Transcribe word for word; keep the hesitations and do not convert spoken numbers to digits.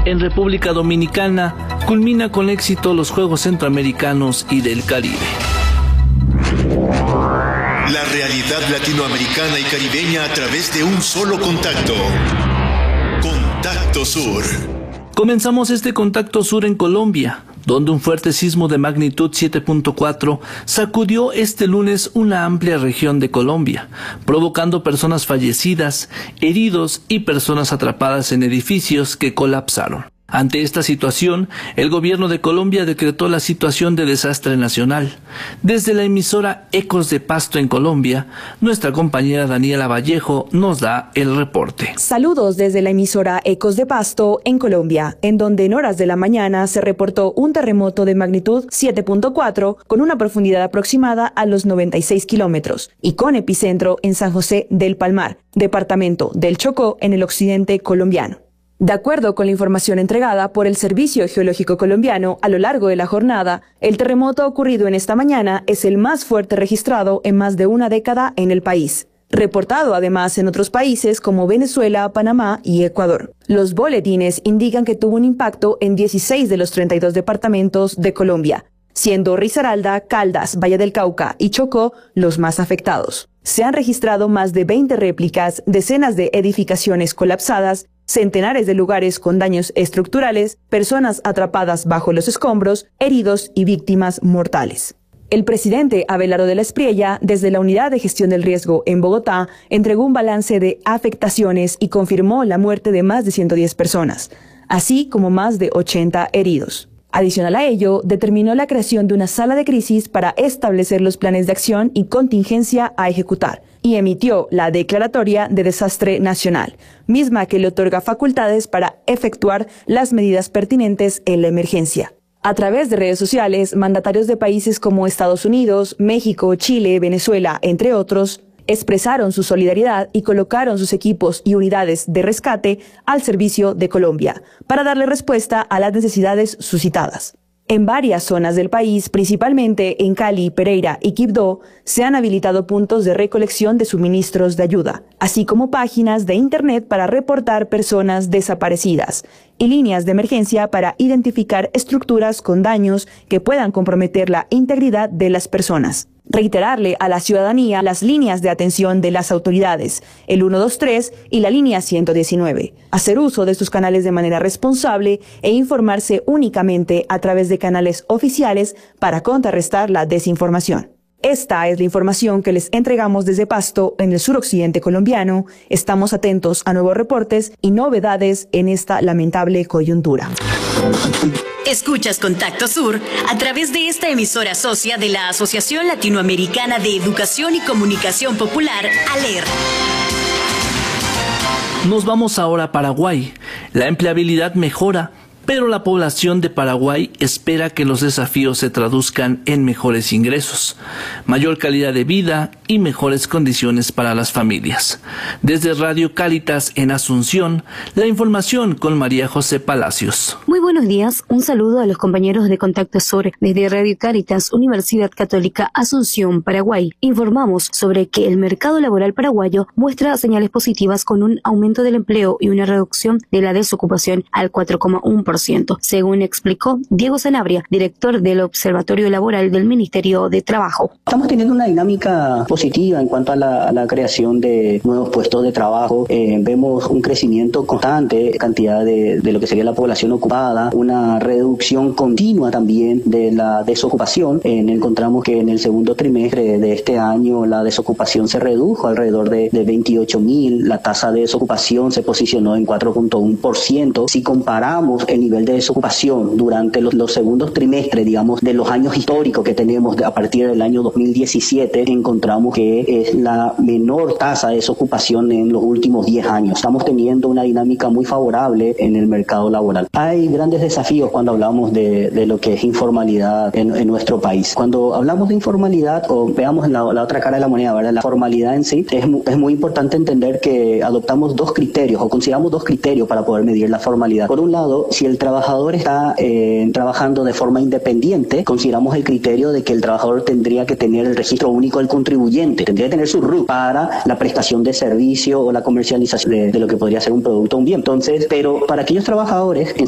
En República Dominicana culmina con éxito los Juegos Centroamericanos y del Caribe. La realidad latinoamericana y caribeña a través de un solo contacto. Contacto Sur. Comenzamos este Contacto Sur en Colombia, donde un fuerte sismo de magnitud siete punto cuatro sacudió este lunes una amplia región de Colombia, provocando personas fallecidas, heridos y personas atrapadas en edificios que colapsaron. Ante esta situación, el gobierno de Colombia decretó la situación de desastre nacional. Desde la emisora Ecos de Pasto en Colombia, nuestra compañera Daniela Vallejo nos da el reporte. Saludos desde la emisora Ecos de Pasto en Colombia, en donde en horas de la mañana se reportó un terremoto de magnitud siete punto cuatro con una profundidad aproximada a los noventa y seis kilómetros y con epicentro en San José del Palmar, departamento del Chocó, en el occidente colombiano. De acuerdo con la información entregada por el Servicio Geológico Colombiano, a lo largo de la jornada, el terremoto ocurrido en esta mañana es el más fuerte registrado en más de una década en el país, reportado además en otros países como Venezuela, Panamá y Ecuador. Los boletines indican que tuvo un impacto en dieciséis de los treinta y dos departamentos de Colombia, siendo Risaralda, Caldas, Valle del Cauca y Chocó los más afectados. Se han registrado más de veinte réplicas, decenas de edificaciones colapsadas, centenares de lugares con daños estructurales, personas atrapadas bajo los escombros, heridos y víctimas mortales. El presidente Abelardo de la Espriella, desde la Unidad de Gestión del Riesgo en Bogotá, entregó un balance de afectaciones y confirmó la muerte de más de ciento diez personas, así como más de ochenta heridos. Adicional a ello, determinó la creación de una sala de crisis para establecer los planes de acción y contingencia a ejecutar, y emitió la Declaratoria de Desastre Nacional, misma que le otorga facultades para efectuar las medidas pertinentes en la emergencia. A través de redes sociales, mandatarios de países como Estados Unidos, México, Chile, Venezuela, entre otros, expresaron su solidaridad y colocaron sus equipos y unidades de rescate al servicio de Colombia para darle respuesta a las necesidades suscitadas. En varias zonas del país, principalmente en Cali, Pereira y Quibdó, se han habilitado puntos de recolección de suministros de ayuda, así como páginas de internet para reportar personas desaparecidas y líneas de emergencia para identificar estructuras con daños que puedan comprometer la integridad de las personas. Reiterarle a la ciudadanía las líneas de atención de las autoridades, el uno dos tres y la línea ciento diecinueve. Hacer uso de estos canales de manera responsable e informarse únicamente a través de canales oficiales para contrarrestar la desinformación. Esta es la información que les entregamos desde Pasto, en el suroccidente colombiano. Estamos atentos a nuevos reportes y novedades en esta lamentable coyuntura. Escuchas Contacto Sur a través de esta emisora socia de la Asociación Latinoamericana de Educación y Comunicación Popular, ALER. Nos vamos ahora a Paraguay. La empleabilidad mejora, pero la población de Paraguay espera que los desafíos se traduzcan en mejores ingresos, mayor calidad de vida y mejores condiciones para las familias. Desde Radio Cáritas en Asunción, la información con María José Palacios. Muy buenos días, un saludo a los compañeros de Contacto Sur desde Radio Cáritas, Universidad Católica Asunción, Paraguay. Informamos sobre que el mercado laboral paraguayo muestra señales positivas con un aumento del empleo y una reducción de la desocupación al cuatro coma uno por ciento, según explicó Diego Sanabria, director del Observatorio Laboral del Ministerio de Trabajo. Estamos teniendo una dinámica positiva en cuanto a la, a la creación de nuevos puestos de trabajo. Eh, vemos un crecimiento constante, cantidad de, de lo que sería la población ocupada, una reducción continua también de la desocupación. Eh, encontramos que en el segundo trimestre de este año la desocupación se redujo alrededor de, de veintiocho mil, la tasa de desocupación se posicionó en cuatro punto uno por ciento. Si comparamos el nivel de desocupación durante los, los segundos trimestres, digamos, de los años históricos que tenemos de, a partir del año dos mil diecisiete, encontramos que es la menor tasa de desocupación en los últimos diez años. Estamos teniendo una dinámica muy favorable en el mercado laboral. Hay grandes desafíos cuando hablamos de, de lo que es informalidad en, en nuestro país. Cuando hablamos de informalidad, o veamos la, la otra cara de la moneda, ¿verdad? La formalidad en sí, es, es muy importante entender que adoptamos dos criterios, o consideramos dos criterios para poder medir la formalidad. Por un lado, si el trabajador está eh, trabajando de forma independiente, consideramos el criterio de que el trabajador tendría que tener el registro único del contribuyente, tendría que tener su R U T para la prestación de servicio o la comercialización de, de lo que podría ser un producto o un bien. Entonces, pero para aquellos trabajadores